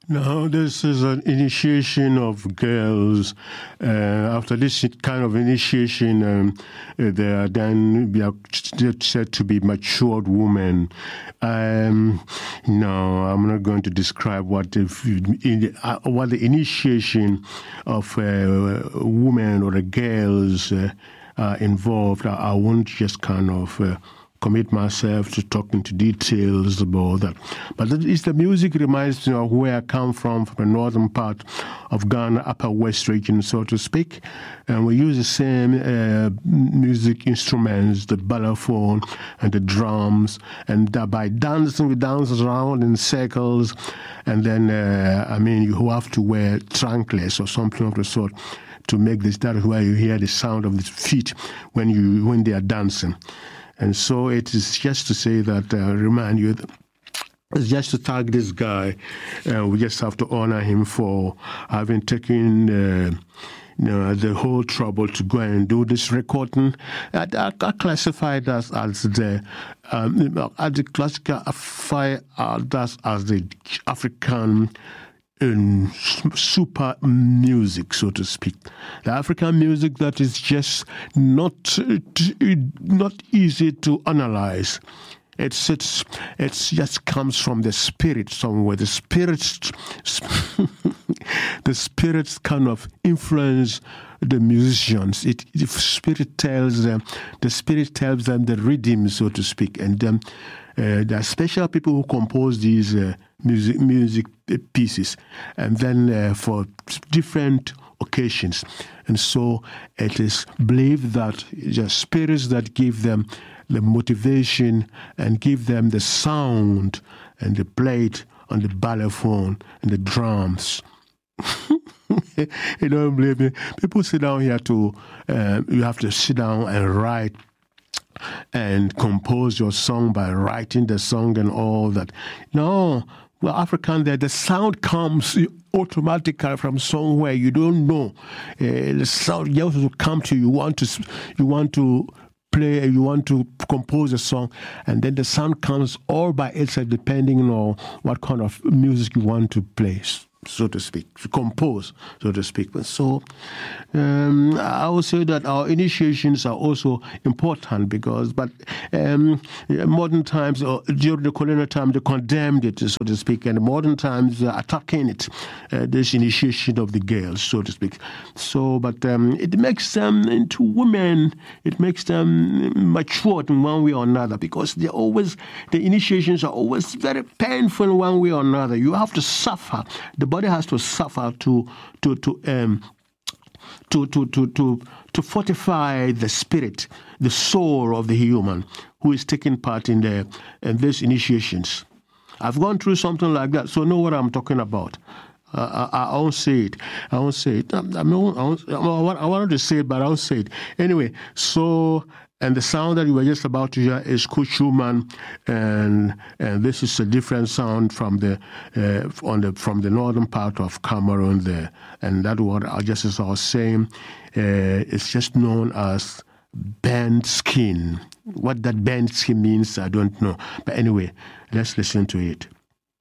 Now, this is an initiation of girls. After this kind of initiation, they are said to be matured women. No, I'm not going to describe what the initiation of women or the girls involved. I won't just kind of commit myself to talking to details about that. But it's the music reminds me of where I come from the northern part of Ghana, Upper West region, so to speak. And we use the same music instruments, the balafon and the drums. And by dancing, we dance around in circles. And then, you have to wear trankless or something of the sort to make this. That is why you hear the sound of the feet when they are dancing. And so it is just to say that, remind you, it's just to tag this guy. We just have to honor him for having taken the whole trouble to go and do this recording. I classify that as the African super music, so to speak. The African music that is just not easy to analyze. It just comes from the spirit somewhere. The spirits kind of influence the musicians. The spirit tells them the rhythm, so to speak, and there are special people who compose these music pieces, and then for different occasions. And so it is believed that the spirits that give them the motivation and give them the sound and the plate on the balafon and the drums. You don't believe me? People sit down here you have to sit down and write and compose your song by writing the song and all that. No, well, African, the sound comes automatically from somewhere you don't know. The sound just will come to you. You want to play, you want to compose a song, and then the sound comes all by itself, depending on what kind of music you want to play, so to speak, to compose, so to speak. So I would say that our initiations are also important but modern times, or during the colonial time, they condemned it, so to speak, and modern times attacking it, this initiation of the girls, so to speak. So, but it makes them into women, it makes them matured in one way or another, because the initiations are always very painful in one way or another. You have to suffer. The body has to suffer to fortify the spirit, the soul of the human who is taking part in these initiations. I've gone through something like that, so I know what I'm talking about. I won't say it. I wanted to say it, but I won't say it. Anyway, so... And the sound that you were just about to hear is Kuchuman, and this is a different sound from the northern part of Cameroon there. And that word, just as I was saying, it's just known as burnt skin. What that burnt skin means, I don't know. But anyway, let's listen to it.